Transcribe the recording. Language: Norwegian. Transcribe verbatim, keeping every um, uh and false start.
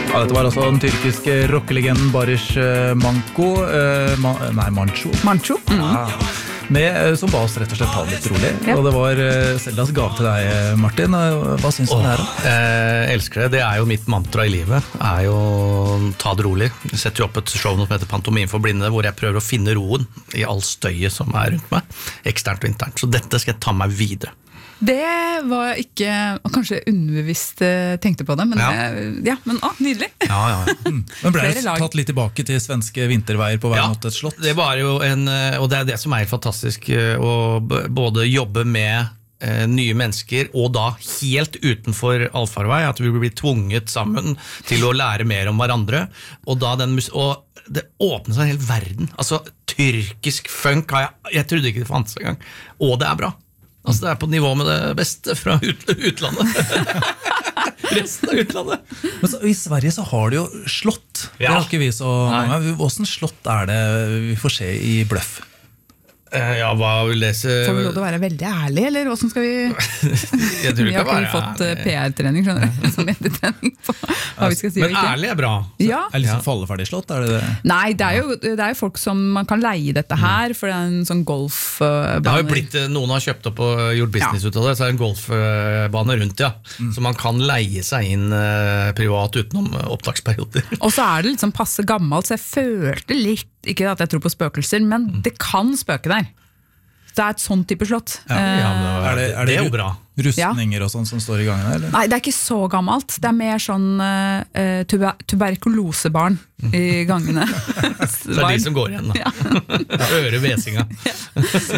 Ja, dette var altså den tyrkiske rockelegenden Barış eh, Manko, eh, ma nei, Mancho. Mancho? Mm. Ja. Med, eh, som ba oss rett og slett ta det litt rolig. Ja. Og det var eh, Seldas gave til deg, eh, Martin. Eh, Hva synes du om det her? da? Jeg elsker det, det er jo mitt mantra i livet, er jo ta det rolig. Jeg setter jo opp et show som heter Pantomime for blinde, hvor jeg prøver å finne roen i all støyet som er rundt meg, eksternt og internt. Så dette skal jeg ta meg videre. Det var ikke, kanskje underbevisst eh, tenkte på det, men, Ja. eh, ja, men å, nydelig. Ja, ja, ja. Men ble Flere det lag. tatt litt tilbake til svenske vinterveier på vei Ja, mot et slott? det var jo en, og det er det som er helt fantastisk, å b- både jobbe med eh, nye mennesker, og da helt utenfor allfarvei, at vi blir tvunget sammen til å lære mer om hverandre, og, da den, mus- og det åpner seg en hel verden. Altså, tyrkisk funk har jeg, jeg trodde ikke det fantes en gang, og det er bra. Altså, det er på nivå med det beste fra ut, utlandet. Resten av utlandet. Men så, I Sverige så har de jo slott. Det Ja. har ikke vi så mange. Hvordan slott er det vi får se i Bløff? Eh, Ja, hva vil det se? Får vi lov til å være veldig ærlig, eller hvordan skal vi... Jeg tror Vi ikke har bare ikke fått eh, ærlig. P R-trening, skjønner du? Som ettertrening på hva vi skal si og Men ikke. ærlig er bra. Ja. Er det liksom falleferdig slott? Er det det? Nei, det er, jo, det er jo folk som man kan leie dette her, for det er en sånn golfbane. Det har jo blitt, eh, Noen har kjøpt opp og gjort business ut av det, så er det en golfbane rundt, ja. Så man kan leie seg inn eh, privat utenom eh, opptaksperioder. Og så er det litt sånn passe gammelt, så jeg følte litt, ikke at jeg tror på spøkelser, men det kan spøke der. Det er et sånn type slott. Ja, men Eh, det, Er det, er det det er jo bra. rustninger og sånn som står i gangene? Eller? Nei, det er ikke så gammelt. Det er mer sånn eh, tuber tuberkulosebarn i gangene. Det er de som går igjen, da. Hører hvesinga.